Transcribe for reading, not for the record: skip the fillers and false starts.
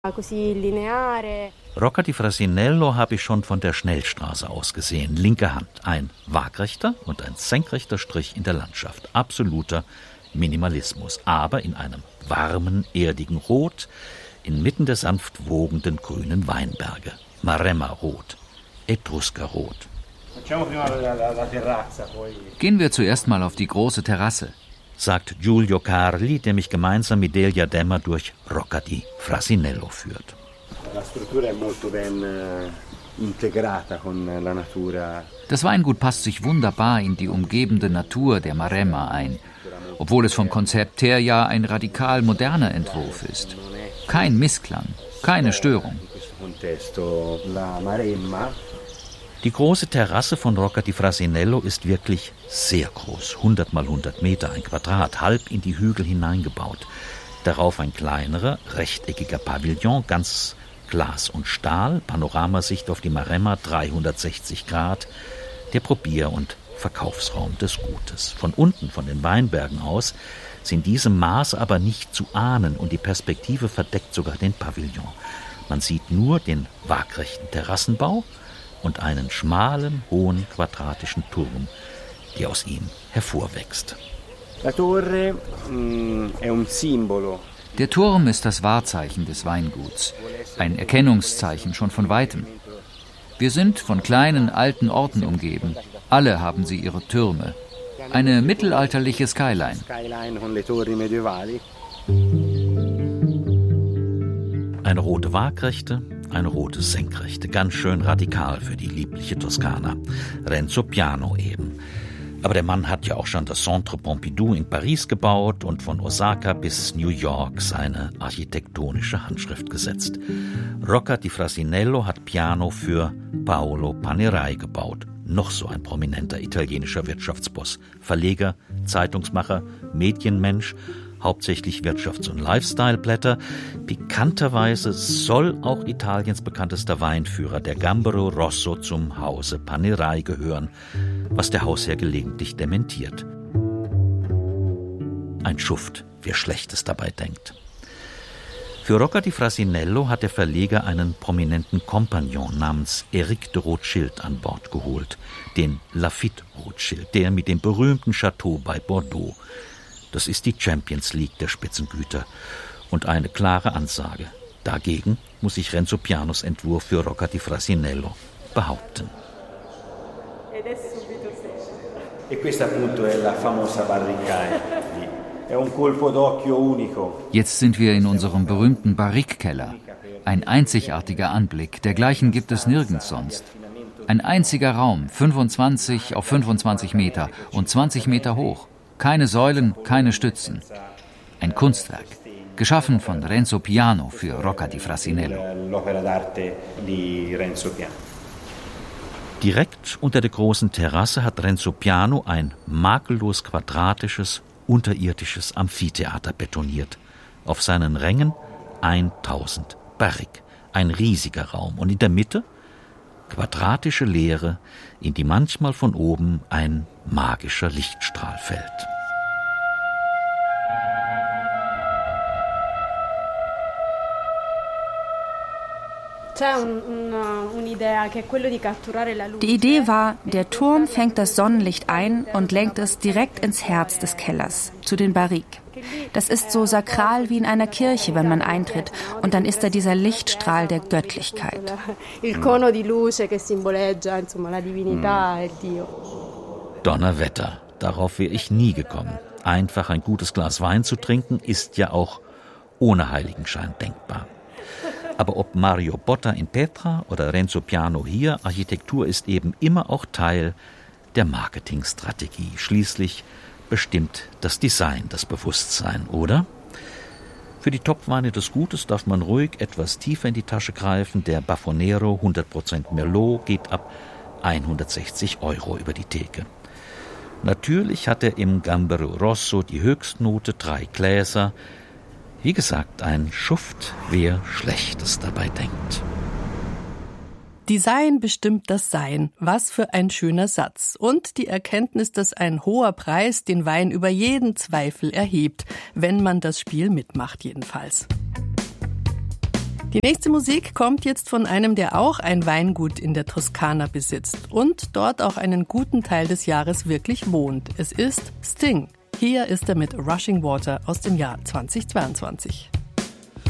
Rocca di Frasinello habe ich schon von der Schnellstraße aus gesehen. Linke Hand. Ein waagrechter und ein senkrechter Strich in der Landschaft. Absoluter Minimalismus. Aber in einem warmen, erdigen Rot, inmitten der sanft wogenden grünen Weinberge. Maremma-Rot. Etruskerrot. Gehen wir zuerst mal auf die große Terrasse, sagt Giulio Carli, der mich gemeinsam mit Delia Demmer durch Rocca di Frasinello führt. Das Weingut passt sich wunderbar in die umgebende Natur der Maremma ein, obwohl es vom Konzept her ja ein radikal moderner Entwurf ist. Kein Missklang, keine Störung. Die große Terrasse von Rocca di Frasinello ist wirklich sehr groß, 100 mal 100 Meter, ein Quadrat, halb in die Hügel hineingebaut. Darauf ein kleinerer, rechteckiger Pavillon, ganz Glas und Stahl, Panoramasicht auf die Maremma, 360 Grad, der Probier- und Verkaufsraum des Gutes. Von unten, von den Weinbergen aus, sind diese Maße aber nicht zu ahnen und die Perspektive verdeckt sogar den Pavillon. Man sieht nur den waagrechten Terrassenbau und einen schmalen, hohen, quadratischen Turm, der aus ihm hervorwächst. Der Turm ist das Wahrzeichen des Weinguts, ein Erkennungszeichen schon von Weitem. Wir sind von kleinen, alten Orten umgeben. Alle haben sie ihre Türme. Eine mittelalterliche Skyline. Eine rote Waagrechte, eine rote Senkrechte, ganz schön radikal für die liebliche Toskana. Renzo Piano eben. Aber der Mann hat ja auch schon das Centre Pompidou in Paris gebaut und von Osaka bis New York seine architektonische Handschrift gesetzt. Rocca di Frasinello hat Piano für Paolo Panerai gebaut. Noch so ein prominenter italienischer Wirtschaftsboss. Verleger, Zeitungsmacher, Medienmensch, hauptsächlich Wirtschafts- und Lifestyle-Blätter. Pikanterweise soll auch Italiens bekanntester Weinführer, der Gambero Rosso, zum Hause Panerai gehören, was der Hausherr gelegentlich dementiert. Ein Schuft, wer Schlechtes dabei denkt. Für Rocca di Frasinello hat der Verleger einen prominenten Kompagnon namens Éric de Rothschild an Bord geholt, den Lafite Rothschild, der mit dem berühmten Chateau bei Bordeaux. Das ist die Champions League der Spitzengüter. Und eine klare Ansage. Dagegen muss sich Renzo Pianos Entwurf für Rocca di Frasinello behaupten. Jetzt sind wir in unserem berühmten Barrique-Keller. Ein einzigartiger Anblick, dergleichen gibt es nirgends sonst. Ein einziger Raum, 25 auf 25 Meter und 20 Meter hoch. Keine Säulen, keine Stützen. Ein Kunstwerk, geschaffen von Renzo Piano für Rocca di Frasinello. Direkt unter der großen Terrasse hat Renzo Piano ein makellos quadratisches, unterirdisches Amphitheater betoniert. Auf seinen Rängen 1000 Barrique, ein riesiger Raum. Und in der Mitte quadratische Leere, in die manchmal von oben ein magischer Lichtstrahl fällt. Die Idee war, der Turm fängt das Sonnenlicht ein und lenkt es direkt ins Herz des Kellers, zu den Barriques. Das ist so sakral wie in einer Kirche, wenn man eintritt. Und dann ist da dieser Lichtstrahl der Göttlichkeit. Donnerwetter, darauf wäre ich nie gekommen. Einfach ein gutes Glas Wein zu trinken, ist ja auch ohne Heiligenschein denkbar. Aber ob Mario Botta in Petra oder Renzo Piano hier, Architektur ist eben immer auch Teil der Marketingstrategie. Schließlich bestimmt das Design das Bewusstsein, oder? Für die Topweine des Gutes darf man ruhig etwas tiefer in die Tasche greifen. Der Baffonero 100% Merlot geht ab 160 € über die Theke. Natürlich hat er im Gambero Rosso die Höchstnote, 3 Gläser. Wie gesagt, ein Schuft, wer Schlechtes dabei denkt. Design bestimmt das Sein. Was für ein schöner Satz. Und die Erkenntnis, dass ein hoher Preis den Wein über jeden Zweifel erhebt. Wenn man das Spiel mitmacht jedenfalls. Die nächste Musik kommt jetzt von einem, der auch ein Weingut in der Toskana besitzt und dort auch einen guten Teil des Jahres wirklich wohnt. Es ist Sting. Hier ist er mit Rushing Water aus dem Jahr 2022.